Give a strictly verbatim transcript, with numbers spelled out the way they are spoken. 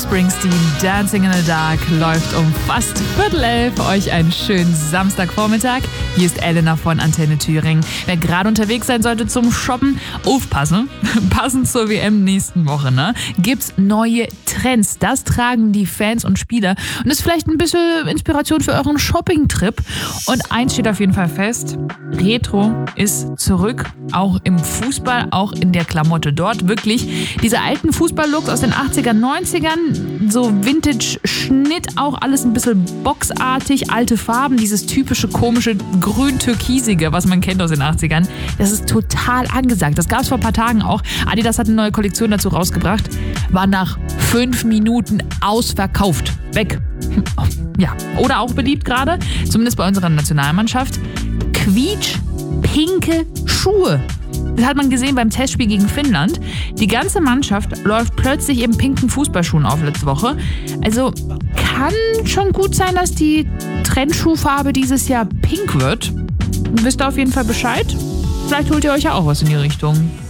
Springsteen, Dancing in the Dark, läuft um fast Viertel elf. Euch einen schönen Samstagvormittag. Hier ist Elena von Antenne Thüringen. Wer gerade unterwegs sein sollte zum Shoppen, aufpassen. Passend zur W M nächsten Woche, ne? Gibt's neue Trends. Das tragen die Fans und Spieler. Und ist vielleicht ein bisschen Inspiration für euren Shopping-Trip. Und eins steht auf jeden Fall fest. Retro ist zurück. Auch im Fußball, auch in der Klamotte dort. Wirklich diese alten Fußball-Looks aus den achtzigern, neunzigern. So Vintage-Schnitt, auch alles ein bisschen boxartig. Alte Farben, dieses typische komische grün-türkisige, was man kennt aus den achtzigern. Das ist total angesagt. Das gab es vor ein paar Tagen auch. Adidas hat eine neue Kollektion dazu rausgebracht. War nach fünf Minuten ausverkauft. Weg. Ja, oder auch beliebt gerade, zumindest bei unserer Nationalmannschaft. Quietsch-pinke Schuhe. Das hat man gesehen beim Testspiel gegen Finnland. Die ganze Mannschaft läuft plötzlich in pinken Fußballschuhen auf letzte Woche. Also kann schon gut sein, dass die Trendschuhfarbe dieses Jahr pink wird. Wisst ihr auf jeden Fall Bescheid? Vielleicht holt ihr euch ja auch was in die Richtung.